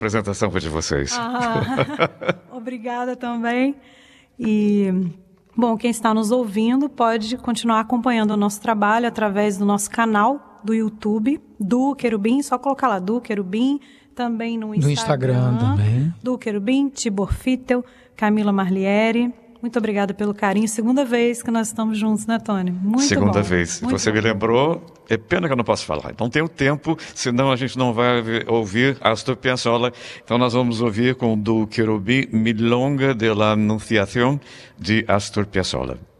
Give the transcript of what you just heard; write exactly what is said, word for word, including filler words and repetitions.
A apresentação foi de vocês. Ah, obrigada também. E, bom, quem está nos ouvindo pode continuar acompanhando o nosso trabalho através do nosso canal do YouTube, do Querubim, só colocar lá, do Querubim, também no Instagram. No Instagram também. Do Querubim, Tibor Fittel, Camila Marliere. Muito obrigada pelo carinho. Segunda vez que nós estamos juntos, né, Tony? Muito Segunda bom. vez. Muito Você bom. me lembrou, é pena que eu não posso falar. Não tenho tempo, senão a gente não vai ouvir Astor Piazzolla. Então nós vamos ouvir com do Querubim Milonga de la Anunciación de Astor Piazzolla.